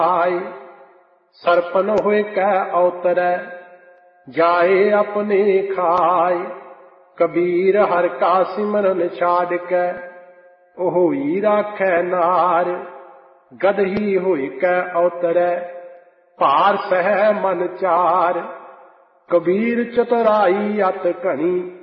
आय। सरपन होए कै अवतरै जाए अपने खाय। कबीर हर का सिमरन छाड़ कै होई राखै नार। गदही होए कै अवतरै भार सह मन चार। कबीर चतुराई अत घनी